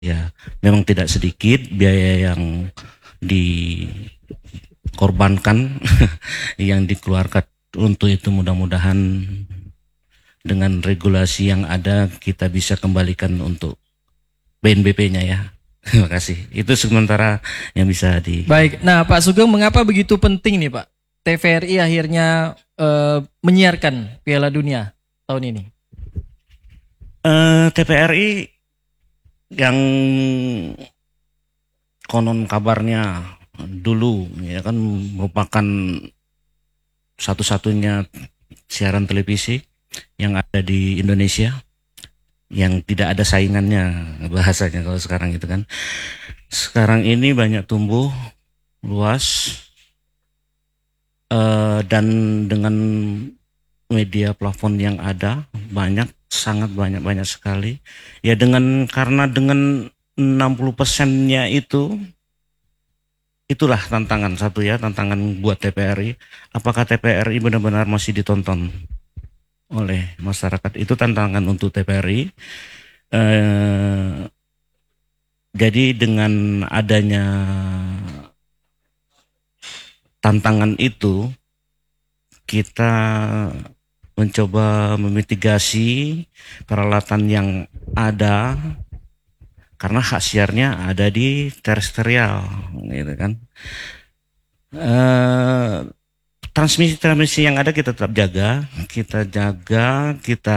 Ya, memang tidak sedikit biaya yang dikorbankan yang dikeluarkan untuk itu. Mudah-mudahan dengan regulasi yang ada kita bisa kembalikan untuk BNBP-nya ya. Terima kasih. Itu sementara yang bisa di. Baik, nah Pak Sugeng, mengapa begitu penting nih Pak TVRI akhirnya menyiarkan Piala Dunia tahun ini? TVRI yang konon kabarnya dulu ya kan merupakan satu-satunya siaran televisi yang ada di Indonesia yang tidak ada saingannya bahasanya kalau sekarang itu kan. Sekarang ini banyak tumbuh luas dan dengan media plafon yang ada banyak, sangat banyak sekali. Ya karena dengan 60%-nya itulah tantangan satu ya, tantangan buat TPRI. Apakah TPRI benar-benar masih ditonton oleh masyarakat? Itu tantangan untuk TPRI. Jadi dengan adanya tantangan itu, kita mencoba memitigasi peralatan yang ada karena hak siarnya ada di terestrial, gitu kan. Transmisi yang ada kita tetap jaga, kita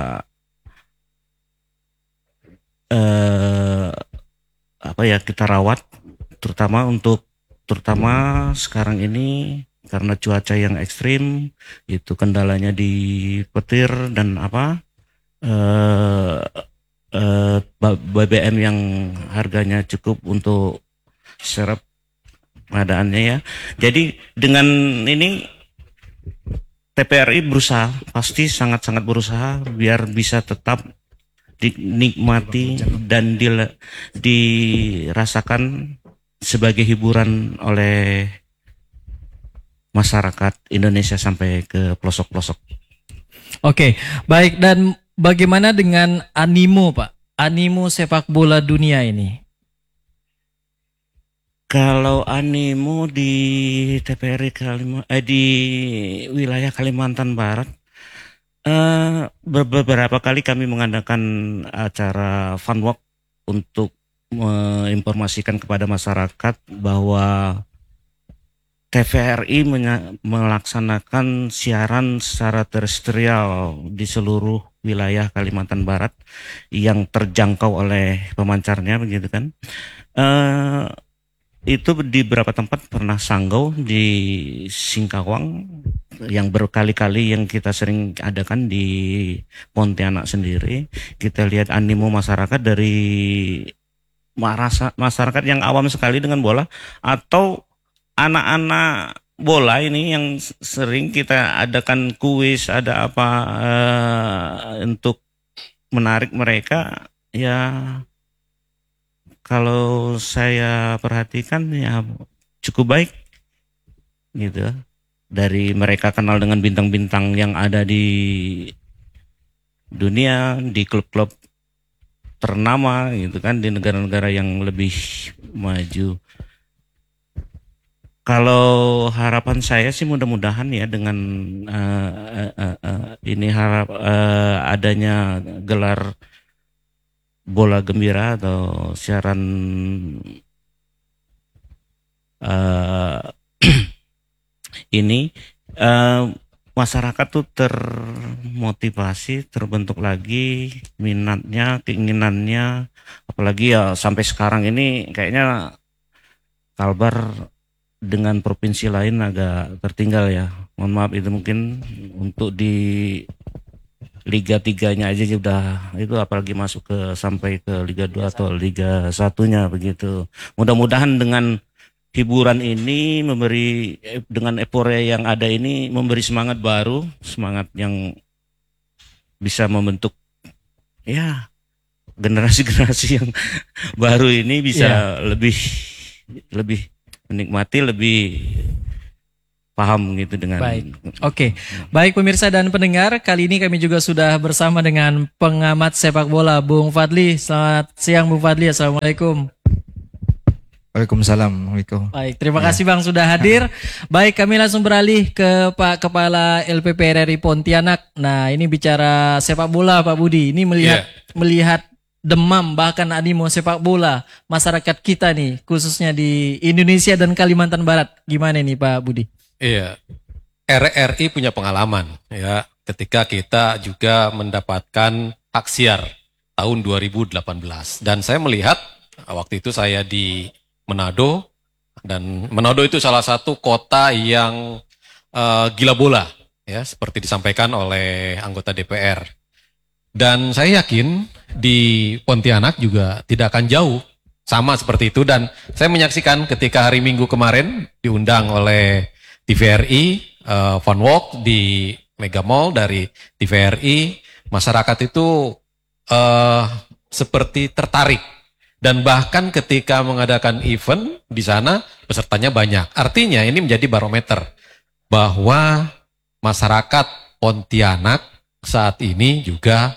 kita rawat, terutama sekarang ini karena cuaca yang ekstrim, itu kendalanya di petir dan BBM yang harganya cukup untuk serap pengadaannya ya. Jadi dengan ini TPRI berusaha, pasti sangat-sangat berusaha biar bisa tetap dinikmati dan dirasakan sebagai hiburan oleh masyarakat Indonesia sampai ke pelosok-pelosok. Oke, baik. Dan bagaimana dengan animo Pak? Animo sepak bola dunia ini? Kalau animo di TPRI di wilayah Kalimantan Barat, beberapa kali kami mengadakan acara fun walk untuk menginformasikan kepada masyarakat bahwa TVRI melaksanakan siaran secara terestrial di seluruh wilayah Kalimantan Barat yang terjangkau oleh pemancarnya, begitu kan. Itu di beberapa tempat pernah sanggau di Singkawang yang berkali-kali yang kita sering adakan di Pontianak sendiri. Kita lihat animo masyarakat dari masyarakat yang awam sekali dengan bola atau anak-anak bola ini yang sering kita adakan kuis, ada apa untuk menarik mereka ya. Kalau saya perhatikan ya cukup baik gitu. Dari mereka kenal dengan bintang-bintang yang ada di dunia, di klub-klub ternama gitu kan, di negara-negara yang lebih maju. Kalau harapan saya sih mudah-mudahan ya dengan ini adanya gelar bola gembira atau siaran ini masyarakat tuh termotivasi, terbentuk lagi minatnya, keinginannya, apalagi ya sampai sekarang ini kayaknya Kalbar dengan provinsi lain agak tertinggal ya. Mohon maaf, itu mungkin untuk di Liga 3-nya aja udah itu, apalagi masuk ke sampai ke Liga 2 atau Liga 1-nya begitu. Mudah-mudahan dengan hiburan ini dengan euforia yang ada ini memberi semangat baru, semangat yang bisa membentuk ya generasi-generasi yang baru ini bisa lebih menikmati, lebih paham gitu dengan Baik. Oke. Baik pemirsa dan pendengar, kali ini kami juga sudah bersama dengan pengamat sepak bola Bung Fadli. Selamat siang Bung Fadli. Assalamualaikum. Waalaikumsalam. Waalaikumsalam. Baik, terima kasih Bang sudah hadir. Baik, kami langsung beralih ke Pak Kepala LPP RRI Pontianak. Nah, ini bicara sepak bola Pak Budi. Ini melihat demam bahkan animo sepak bola masyarakat kita nih, khususnya di Indonesia dan Kalimantan Barat. Gimana nih Pak Budi? Iya, RRI punya pengalaman ya ketika kita juga mendapatkan hak siar tahun 2018 dan saya melihat waktu itu saya di Manado dan Manado itu salah satu kota yang gila bola ya seperti disampaikan oleh anggota DPR dan saya yakin di Pontianak juga tidak akan jauh sama seperti itu dan saya menyaksikan ketika hari Minggu kemarin diundang oleh TVRI, Fun Walk di Mega Mall dari TVRI, masyarakat itu seperti tertarik dan bahkan ketika mengadakan event di sana pesertanya banyak. Artinya ini menjadi barometer bahwa masyarakat Pontianak saat ini juga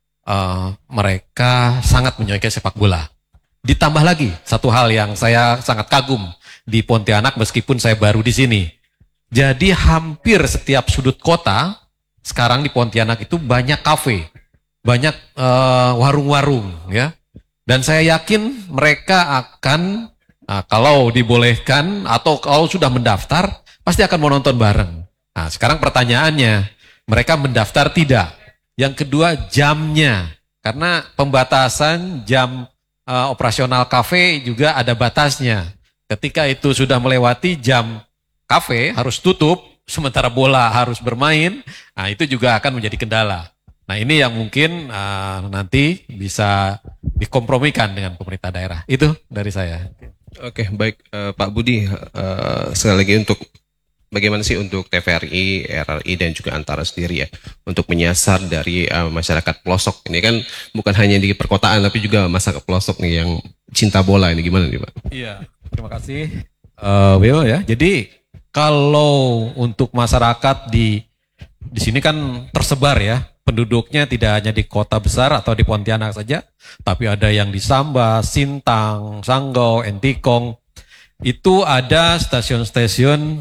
mereka sangat menyukai sepak bola. Ditambah lagi satu hal yang saya sangat kagum di Pontianak meskipun saya baru di sini. Jadi hampir setiap sudut kota sekarang di Pontianak itu banyak kafe, banyak warung-warung ya. Dan saya yakin mereka akan kalau dibolehkan atau kalau sudah mendaftar pasti akan menonton bareng. Nah, sekarang pertanyaannya, mereka mendaftar tidak? Yang kedua jamnya. Karena pembatasan jam operasional kafe juga ada batasnya. Ketika itu sudah melewati jam kafe harus tutup, sementara bola harus bermain, nah itu juga akan menjadi kendala. Nah ini yang mungkin nanti bisa dikompromikan dengan pemerintah daerah. Itu dari saya. Oke, baik Pak Budi, sekali lagi untuk bagaimana sih untuk TVRI, RRI dan juga Antara sendiri ya untuk menyasar dari masyarakat pelosok ini kan bukan hanya di perkotaan tapi juga masyarakat pelosok nih yang cinta bola ini gimana nih Pak? Iya, terima kasih. Will ya. Jadi kalau untuk masyarakat di sini kan tersebar ya, penduduknya tidak hanya di kota besar atau di Pontianak saja, tapi ada yang di Samba, Sintang, Sanggau, Entikong. Itu ada stasiun-stasiun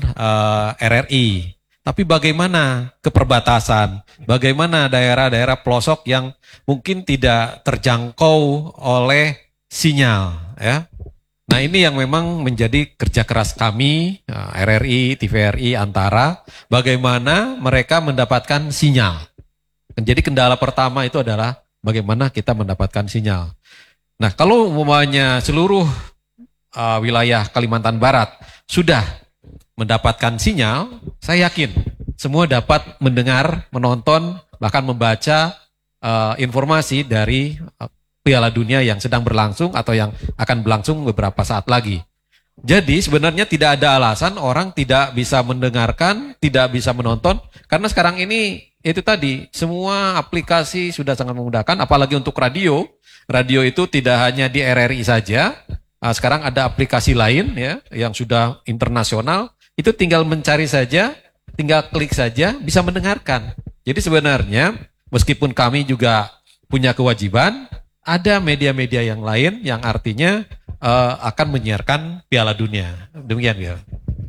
RRI. Tapi bagaimana keperbatasan? Bagaimana daerah-daerah pelosok yang mungkin tidak terjangkau oleh sinyal ya? Nah ini yang memang menjadi kerja keras kami, RRI, TVRI, Antara, bagaimana mereka mendapatkan sinyal. Jadi kendala pertama itu adalah bagaimana kita mendapatkan sinyal. Nah kalau umpamanya seluruh wilayah Kalimantan Barat sudah mendapatkan sinyal, saya yakin semua dapat mendengar, menonton, bahkan membaca informasi dari Piala Dunia yang sedang berlangsung atau yang akan berlangsung beberapa saat lagi. Jadi sebenarnya tidak ada alasan orang tidak bisa mendengarkan, tidak bisa menonton, karena sekarang ini itu tadi semua aplikasi sudah sangat memudahkan, apalagi untuk radio. Radio itu tidak hanya di RRI saja, sekarang ada aplikasi lain ya yang sudah internasional, itu tinggal mencari saja, tinggal klik saja bisa mendengarkan. Jadi sebenarnya meskipun kami juga punya kewajiban, ada media-media yang lain yang artinya akan menyiarkan Piala Dunia. Demikian ya.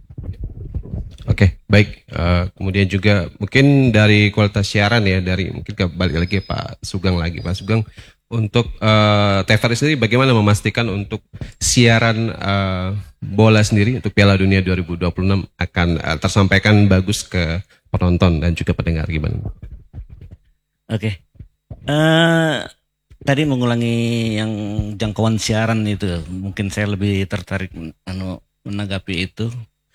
Oke, baik. Kemudian juga mungkin dari kualitas siaran ya, dari mungkin balik lagi Pak Sugeng lagi. Pak Sugeng, untuk TVRI sendiri bagaimana memastikan untuk siaran bola sendiri untuk Piala Dunia 2026 akan tersampaikan bagus ke penonton dan juga pendengar gimana? Oke. Tadi mengulangi yang jangkauan siaran itu, mungkin saya lebih tertarik menanggapi itu.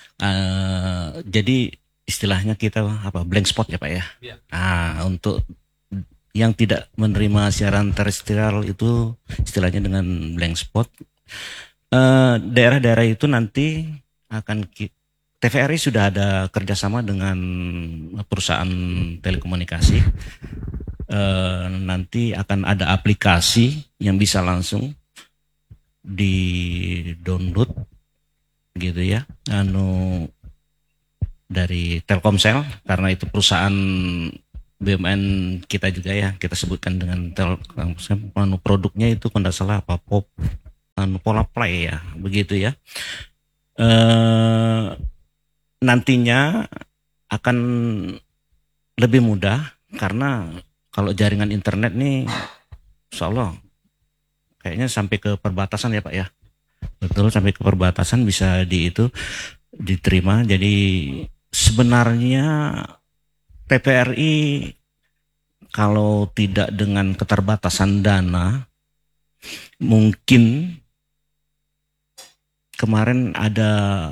Jadi istilahnya kita blank spot ya Pak ya. Ya. Untuk yang tidak menerima siaran terestrial itu istilahnya dengan blank spot. Daerah-daerah itu nanti akan TVRI sudah ada kerjasama dengan perusahaan telekomunikasi. Nanti akan ada aplikasi yang bisa langsung di download gitu ya, dari Telkomsel, karena itu perusahaan BUMN kita juga ya, kita sebutkan dengan Telkomsel. Produknya itu kalau tidak salah apa Pola Play ya, begitu ya. Nantinya akan lebih mudah karena kalau jaringan internet nih insya Allah kayaknya sampai ke perbatasan ya Pak ya. Betul, sampai ke perbatasan bisa diterima. Jadi sebenarnya TVRI kalau tidak dengan keterbatasan dana, mungkin kemarin ada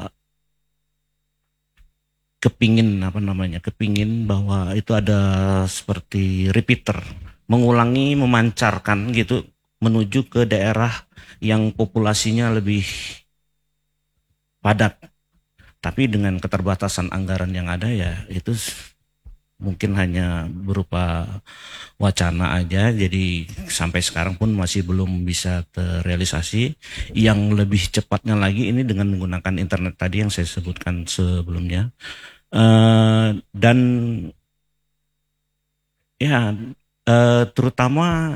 kepingin bahwa itu ada seperti repeater, mengulangi, memancarkan gitu menuju ke daerah yang populasinya lebih padat. Tapi dengan keterbatasan anggaran yang ada ya itu mungkin hanya berupa wacana aja, jadi sampai sekarang pun masih belum bisa terrealisasi. Yang lebih cepatnya lagi ini dengan menggunakan internet tadi yang saya sebutkan sebelumnya. Dan ya terutama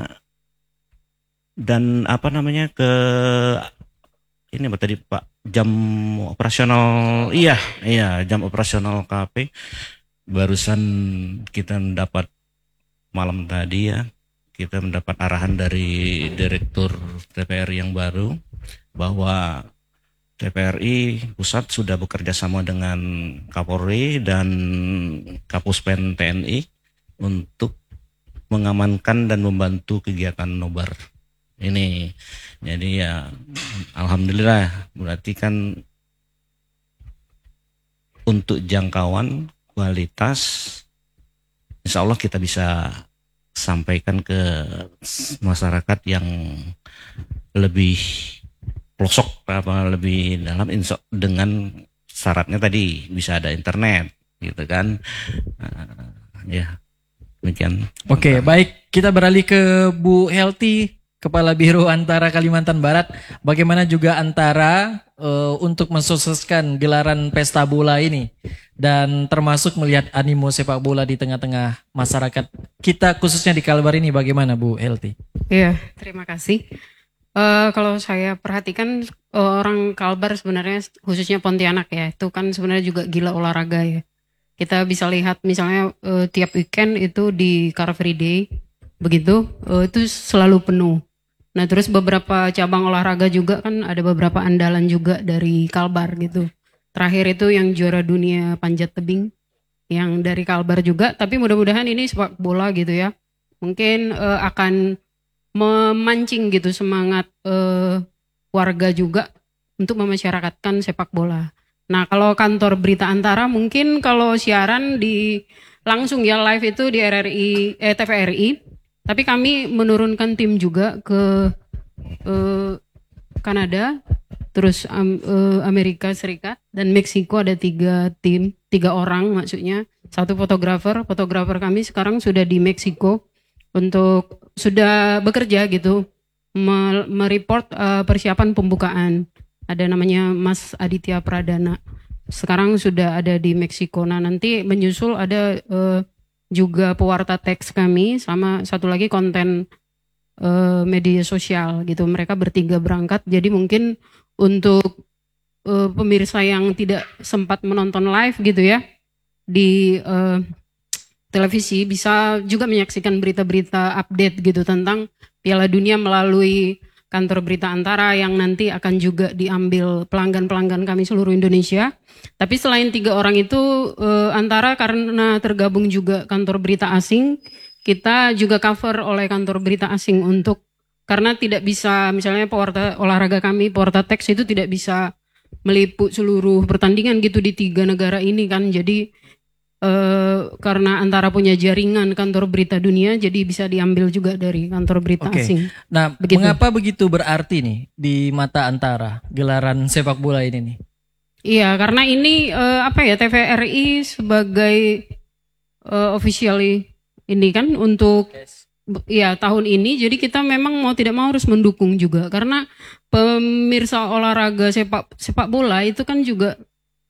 dan ke ini apa tadi Pak, jam operasional, iya jam operasional KP barusan kita mendapat malam tadi ya, kita mendapat arahan dari Direktur TVRI yang baru bahwa TVRI pusat sudah bekerja sama dengan Kapolri dan Kapuspen TNI untuk mengamankan dan membantu kegiatan nobar ini. Jadi ya alhamdulillah, berarti kan untuk jangkauan, kualitas, insya Allah kita bisa sampaikan ke masyarakat yang lebih pelosok lebih dalam, dengan syaratnya tadi bisa ada internet gitu kan. Ya demikian. Oke, baik, kita beralih ke Bu Helty, Kepala Biro Antara Kalimantan Barat. Bagaimana juga Antara untuk mensukseskan gelaran pesta bola ini dan termasuk melihat animo sepak bola di tengah-tengah masyarakat kita khususnya di Kalbar ini, bagaimana Bu Helty? Iya, terima kasih. Kalau saya perhatikan orang Kalbar sebenarnya khususnya Pontianak ya, itu kan sebenarnya juga gila olahraga ya. Kita bisa lihat misalnya tiap weekend itu di Car Free Day begitu, itu selalu penuh. Nah terus beberapa cabang olahraga juga kan ada beberapa andalan juga dari Kalbar gitu. Terakhir itu yang juara dunia panjat tebing yang dari Kalbar juga, tapi mudah-mudahan ini sepak bola gitu ya, mungkin akan memancing gitu semangat warga juga untuk memasyarakatkan sepak bola. Nah kalau kantor berita Antara mungkin kalau siaran di langsung ya live itu di TVRI, tapi kami menurunkan tim juga ke Kanada, terus Amerika Serikat dan Meksiko, ada 3 orang maksudnya, 1 fotografer kami sekarang sudah di Meksiko untuk sudah bekerja gitu, mereport persiapan pembukaan. Ada namanya Mas Aditya Pradana, sekarang sudah ada di Meksiko. Nah nanti menyusul ada juga pewarta teks kami sama 1 lagi konten media sosial gitu. Mereka bertiga berangkat, jadi mungkin untuk pemirsa yang tidak sempat menonton live gitu ya di televisi bisa juga menyaksikan berita-berita update gitu tentang Piala Dunia melalui kantor berita Antara yang nanti akan juga diambil pelanggan-pelanggan kami seluruh Indonesia. Tapi selain 3 orang itu Antara karena tergabung juga kantor berita asing, kita juga cover oleh kantor berita asing untuk, karena tidak bisa misalnya pewarta olahraga kami, pewarta teks itu tidak bisa meliput seluruh pertandingan gitu di 3 negara ini kan. Jadi karena Antara punya jaringan kantor berita dunia, jadi bisa diambil juga dari kantor berita asing. Nah, begitu. Mengapa begitu berarti nih di mata Antara gelaran sepak bola ini nih? Iya, karena ini TVRI sebagai officially ini kan untuk tahun ini, jadi kita memang mau tidak mau harus mendukung juga, karena pemirsa olahraga sepak bola itu kan juga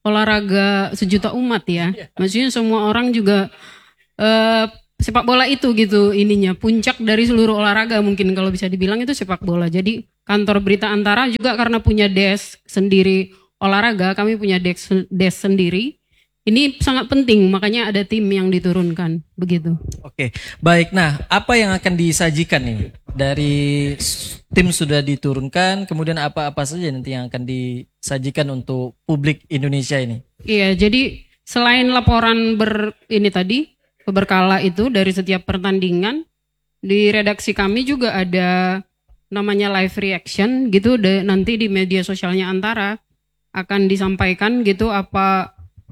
olahraga sejuta umat ya. Maksudnya semua orang juga sepak bola itu gitu ininya. Puncak dari seluruh olahraga mungkin kalau bisa dibilang itu sepak bola. Jadi kantor berita Antara juga karena punya desk sendiri olahraga, kami punya desk sendiri. Ini sangat penting, makanya ada tim yang diturunkan, begitu. Oke, baik. Nah, apa yang akan disajikan nih? Dari tim sudah diturunkan, kemudian apa-apa saja nanti yang akan disajikan untuk publik Indonesia ini? Iya, jadi selain laporan berkala itu dari setiap pertandingan, di redaksi kami juga ada namanya live reaction gitu, nanti di media sosialnya Antara akan disampaikan gitu apa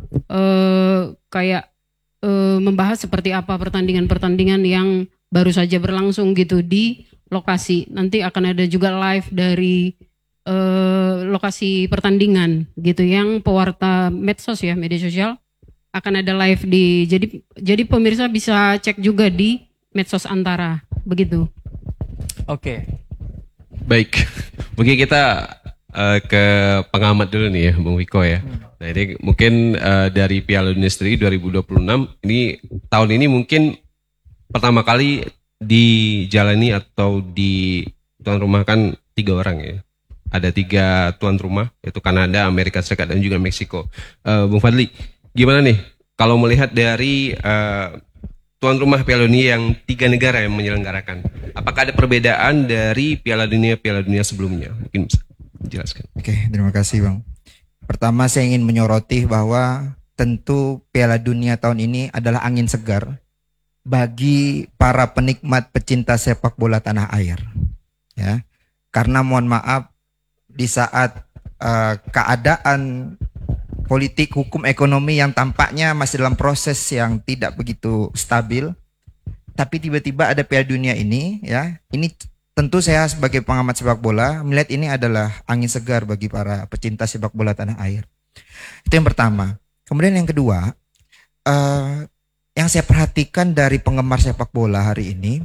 membahas seperti apa pertandingan-pertandingan yang baru saja berlangsung gitu di lokasi. Nanti akan ada juga live dari lokasi pertandingan gitu yang pewarta medsos ya, media sosial akan ada live jadi pemirsa bisa cek juga di medsos Antara begitu. Oke. Baik, mungkin kita ke pengamat dulu nih ya, Bung Wiko ya. Nah ini mungkin dari Piala Dunia sendiri 2026 ini tahun ini mungkin pertama kali dijalani atau di tuan rumah kan 3 orang ya. Ada 3 tuan rumah yaitu Kanada, Amerika Serikat dan juga Meksiko. Bung Fadli, gimana nih kalau melihat dari tuan rumah Piala Dunia yang 3 negara yang menyelenggarakan? Apakah ada perbedaan dari Piala Dunia sebelumnya? Mungkin bisa jelaskan. Oke, terima kasih Bang. Pertama saya ingin menyoroti bahwa tentu Piala Dunia tahun ini adalah angin segar bagi para penikmat pecinta sepak bola tanah air. Ya, karena mohon maaf di saat keadaan politik, hukum, ekonomi yang tampaknya masih dalam proses yang tidak begitu stabil, tapi tiba-tiba ada Piala Dunia ini, ya, ini tentu saya sebagai pengamat sepak bola melihat ini adalah angin segar bagi para pecinta sepak bola tanah air. Itu yang pertama. Kemudian yang kedua, yang saya perhatikan dari penggemar sepak bola hari ini,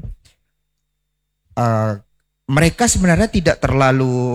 mereka sebenarnya tidak terlalu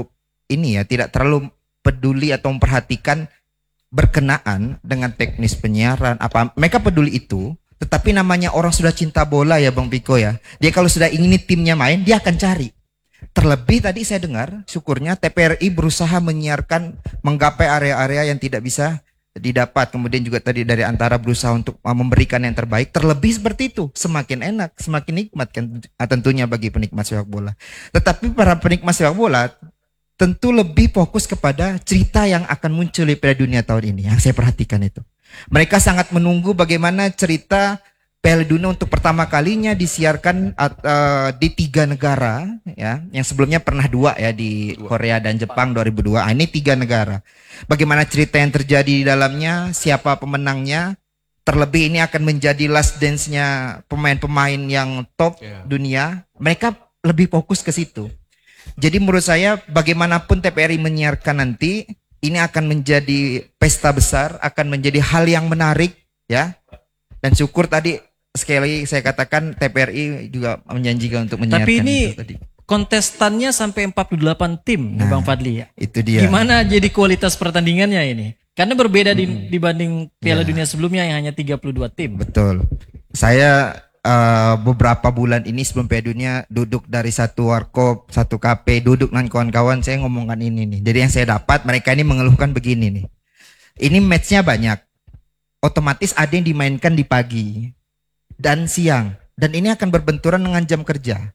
peduli atau memperhatikan berkenaan dengan teknis penyiaran apa. Mereka peduli itu, tetapi namanya orang sudah cinta bola ya Bang Piko ya. Dia kalau sudah ingin timnya main, dia akan cari. Terlebih tadi saya dengar, syukurnya TPRI berusaha menyiarkan menggapai area-area yang tidak bisa didapat. Kemudian juga tadi dari Antara berusaha untuk memberikan yang terbaik. Terlebih seperti itu, semakin enak, semakin nikmat kan tentunya bagi penikmat sepak bola. Tetapi para penikmat sepak bola tentu lebih fokus kepada cerita yang akan muncul di Piala Dunia tahun ini. Yang saya perhatikan itu, mereka sangat menunggu bagaimana cerita Piala Dunia untuk pertama kalinya disiarkan di 3 negara ya, yang sebelumnya pernah 2 ya di Korea dan Jepang 2002. Ini 3 negara. Bagaimana cerita yang terjadi di dalamnya, siapa pemenangnya. Terlebih ini akan menjadi last dance-nya pemain-pemain yang top dunia. Mereka lebih fokus ke situ. Jadi menurut saya bagaimanapun TPRI menyiarkan nanti, ini akan menjadi pesta besar, akan menjadi hal yang menarik ya. Dan syukur tadi sekali lagi saya katakan TPRI juga menjanjikan untuk menyiarkan. Tapi ini itu tadi. Kontestannya sampai 48 tim nih Bang Fadli ya. Itu dia. Gimana jadi kualitas pertandingannya ini? Karena berbeda dibanding Piala Dunia sebelumnya yang hanya 32 tim. Betul. Saya beberapa bulan ini sebelum Piala Dunia duduk dari satu warkop, satu kafe, duduk dengan kawan-kawan, saya ngomongkan ini nih. Jadi yang saya dapat, mereka ini mengeluhkan begini nih. Ini matchnya banyak. Otomatis ada yang dimainkan di pagi dan siang. Dan ini akan berbenturan dengan jam kerja.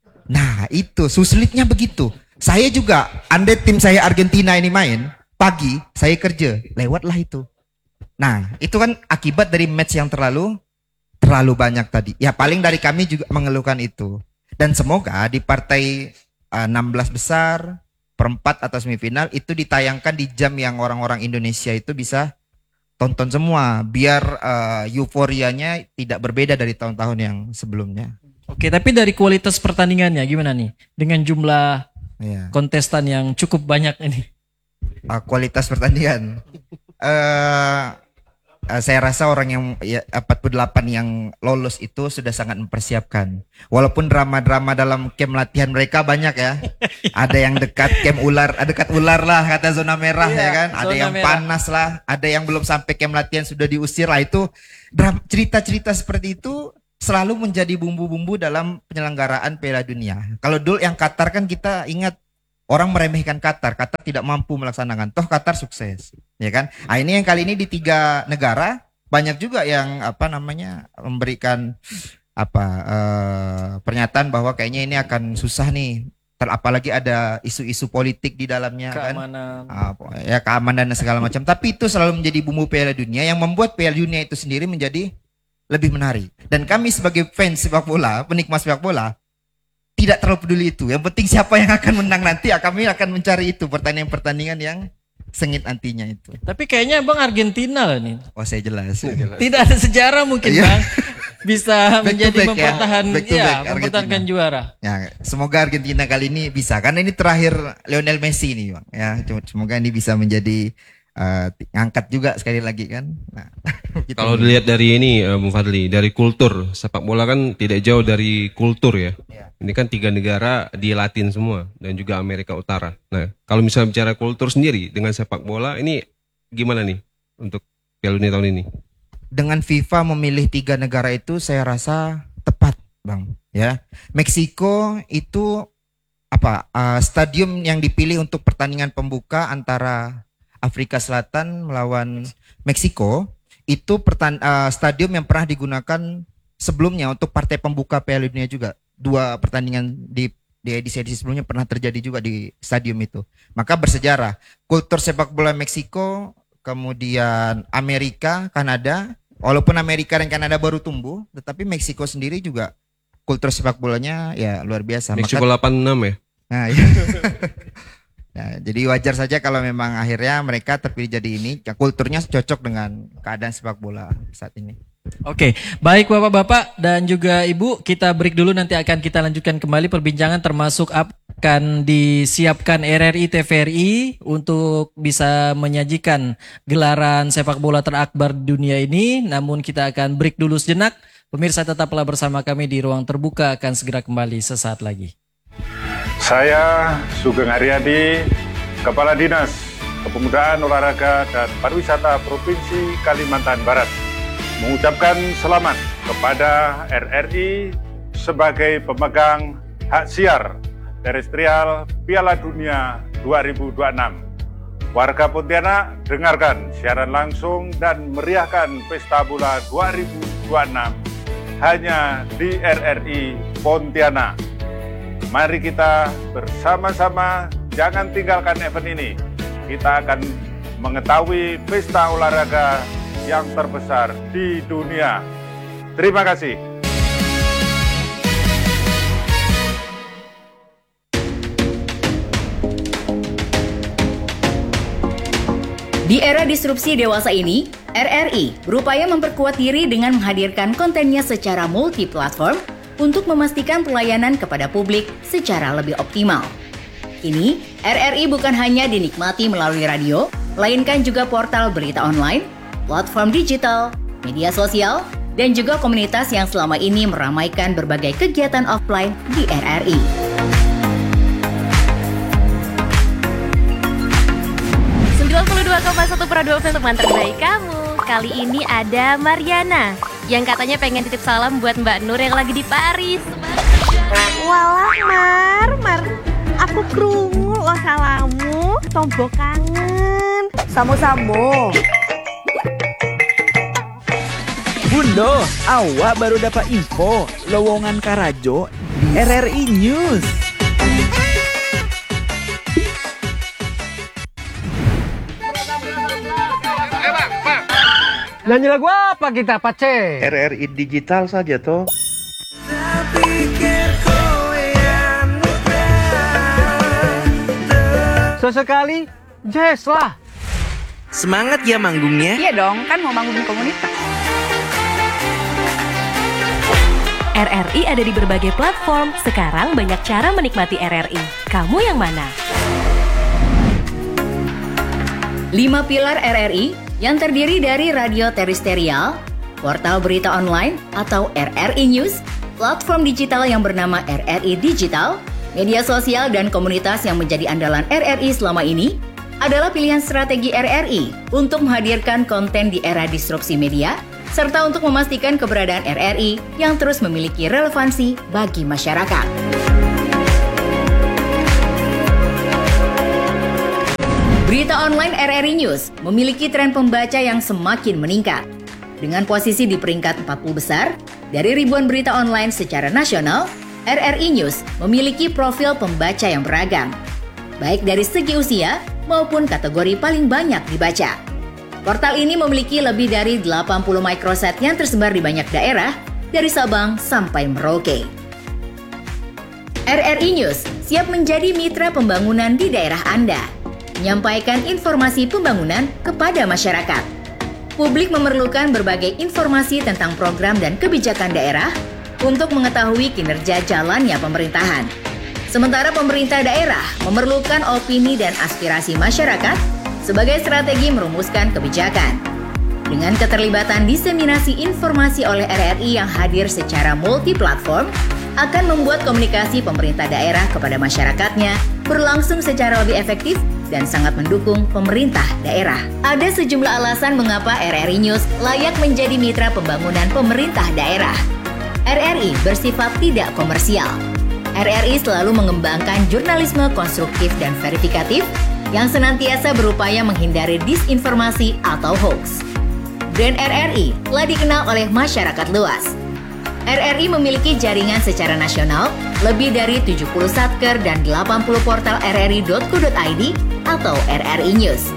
Nah itu, susulitnya begitu. Saya juga, andai tim saya Argentina ini main, pagi saya kerja, lewatlah itu. Nah itu kan akibat dari match yang terlalu banyak tadi. Ya paling dari kami juga mengeluhkan itu. Dan semoga di partai 16 besar, perempat atau semifinal itu ditayangkan di jam yang orang-orang Indonesia itu bisa tonton semua. Biar euforianya tidak berbeda dari tahun-tahun yang sebelumnya. Oke, tapi dari kualitas pertandingannya gimana nih? Dengan jumlah kontestan yang cukup banyak ini. Kualitas pertandingan. saya rasa orang yang 48 yang lolos itu sudah sangat mempersiapkan. Walaupun drama-drama dalam camp latihan mereka banyak ya. Ada yang dekat camp ular, dekat ular lah kata zona merah ya kan. Ada zona yang merah. panas lah, ada yang belum sampai camp latihan sudah diusir lah. Itu cerita-cerita seperti itu selalu menjadi bumbu-bumbu dalam penyelenggaraan Piala Dunia. Kalau dulu yang Qatar kan kita ingat orang meremehkan Qatar tidak mampu melaksanakan. Toh Qatar sukses, ya kan? Nah, ini yang kali ini di 3 negara banyak juga yang memberikan pernyataan bahwa kayaknya ini akan susah nih. Apalagi ada isu-isu politik di dalamnya Keamanan. kan. Ya keamanan dan segala macam. Tapi itu selalu menjadi bumbu Piala Dunia yang membuat Piala Dunia itu sendiri menjadi lebih menarik. Dan kami sebagai fans sepak bola, penikmat sepak bola, tidak terlalu peduli itu. Yang penting siapa yang akan menang nanti, kami akan mencari itu pertandingan-pertandingan yang sengit antinya itu. Tapi kayaknya Bang Argentina lah nih. Oh saya jelas. Tidak ada sejarah mungkin Iya. Bang bisa Back to menjadi back ya. mempertahankan Back to back mempertahankan Argentina. juara. Ya, semoga Argentina kali ini bisa. Karena ini terakhir Lionel Messi nih, Bang. Ya, semoga ini bisa menjadi angkat juga sekali lagi kan. Nah, gitu. Kalau dilihat dari ini, Bung Fadli, dari kultur sepak bola kan tidak jauh dari kultur ya. Ini kan 3 negara di Latin semua dan juga Amerika Utara. Nah, kalau misalnya bicara kultur sendiri dengan sepak bola, ini gimana nih untuk Piala Dunia tahun ini? Dengan FIFA memilih 3 negara itu saya rasa tepat, Bang. Ya, Meksiko itu stadium yang dipilih untuk pertandingan pembuka antara Afrika Selatan melawan Meksiko itu stadium yang pernah digunakan sebelumnya untuk partai pembuka Piala Dunia juga. 2 pertandingan di edisi-edisi sebelumnya pernah terjadi juga di stadium itu. Maka bersejarah. Kultur sepak bola Meksiko, kemudian Amerika, Kanada. Walaupun Amerika dan Kanada baru tumbuh, tetapi Meksiko sendiri juga kultur sepak bolanya ya luar biasa. Meksiko 86 ya? Nah, ya. Nah, jadi wajar saja kalau memang akhirnya mereka terpilih jadi ini. Ya, kulturnya cocok dengan keadaan sepak bola saat ini. Oke, baik Bapak-bapak dan juga Ibu, kita break dulu, nanti akan kita lanjutkan kembali perbincangan, termasuk akan disiapkan RRI TVRI untuk bisa menyajikan gelaran sepak bola terakbar di dunia ini. Namun kita akan break dulu sejenak. Pemirsa tetaplah bersama kami di Ruang Terbuka, akan segera kembali sesaat lagi. Saya Sugeng Haryadi, Kepala Dinas Kepemudaan, Olahraga, dan Pariwisata Provinsi Kalimantan Barat, mengucapkan selamat kepada RRI sebagai pemegang hak siar terestrial Piala Dunia 2026. Warga Pontianak, dengarkan siaran langsung dan meriahkan Pesta Bola 2026 hanya di RRI Pontianak. Mari kita bersama-sama jangan tinggalkan event ini. Kita akan mengetahui pesta olahraga yang terbesar di dunia. Terima kasih. Di era disrupsi dewasa ini, RRI berupaya memperkuat diri dengan menghadirkan kontennya secara multi-platform untuk memastikan pelayanan kepada publik secara lebih optimal. Kini, RRI bukan hanya dinikmati melalui radio, melainkan juga portal berita online, platform digital, media sosial, dan juga komunitas yang selama ini meramaikan berbagai kegiatan offline di RRI. Pro2 FM teman terbaik kamu. Kali ini ada Mariana yang katanya pengen titip salam buat Mbak Nur yang lagi di Paris. Walah Mar, aku krungu lo salamu, tombok kangen. Samo-samo. Bundo, awak baru dapat info lowongan Karajo di RRI News. Nyanyi lagu apa kita, Pace? RRI digital saja toh. Sesekali, jazz lah. Semangat ya manggungnya. Iya dong, kan mau manggung di komunitas. RRI ada di berbagai platform. Sekarang banyak cara menikmati RRI. Kamu yang mana? 5 pilar RRI yang terdiri dari radio terestrial, portal berita online atau RRI News, platform digital yang bernama RRI Digital, media sosial dan komunitas yang menjadi andalan RRI selama ini adalah pilihan strategi RRI untuk menghadirkan konten di era disrupsi media, serta untuk memastikan keberadaan RRI yang terus memiliki relevansi bagi masyarakat. Berita online RRI News memiliki tren pembaca yang semakin meningkat. Dengan posisi di peringkat 40 besar, dari ribuan berita online secara nasional, RRI News memiliki profil pembaca yang beragam, baik dari segi usia maupun kategori paling banyak dibaca. Portal ini memiliki lebih dari 80 microsite yang tersebar di banyak daerah, dari Sabang sampai Merauke. RRI News siap menjadi mitra pembangunan di daerah Anda, menyampaikan informasi pembangunan kepada masyarakat. Publik memerlukan berbagai informasi tentang program dan kebijakan daerah untuk mengetahui kinerja jalannya pemerintahan. Sementara pemerintah daerah memerlukan opini dan aspirasi masyarakat sebagai strategi merumuskan kebijakan. Dengan keterlibatan diseminasi informasi oleh RRI yang hadir secara multi-platform, akan membuat komunikasi pemerintah daerah kepada masyarakatnya berlangsung secara lebih efektif dan sangat mendukung pemerintah daerah. Ada sejumlah alasan mengapa RRI News layak menjadi mitra pembangunan pemerintah daerah. RRI bersifat tidak komersial. RRI selalu mengembangkan jurnalisme konstruktif dan verifikatif yang senantiasa berupaya menghindari disinformasi atau hoax. Brand RRI telah dikenal oleh masyarakat luas. RRI memiliki jaringan secara nasional, lebih dari 70 satker dan 80 portal rri.co.id atau RRI News.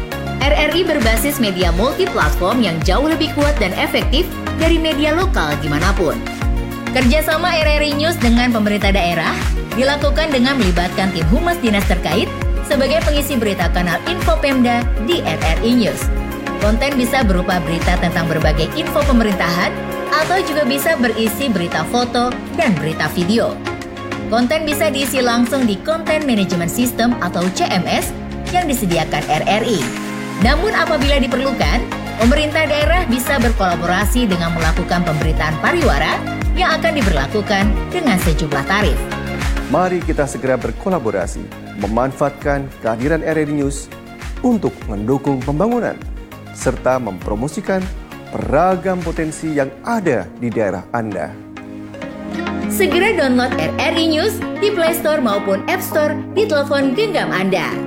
RRI berbasis media multi-platform yang jauh lebih kuat dan efektif dari media lokal dimanapun. Kerjasama RRI News dengan pemerintah daerah dilakukan dengan melibatkan tim humas dinas terkait sebagai pengisi berita kanal Info Pemda di RRI News. Konten bisa berupa berita tentang berbagai info pemerintahan atau juga bisa berisi berita foto dan berita video. Konten bisa diisi langsung di Content Management System atau CMS yang disediakan RRI. Namun apabila diperlukan, pemerintah daerah bisa berkolaborasi dengan melakukan pemberitaan pariwara yang akan diberlakukan dengan sejumlah tarif. Mari kita segera berkolaborasi, memanfaatkan kehadiran RRI News untuk mendukung pembangunan, serta mempromosikan beragam potensi yang ada di daerah Anda. Segera download RRI News di Play Store maupun App Store di telepon genggam Anda.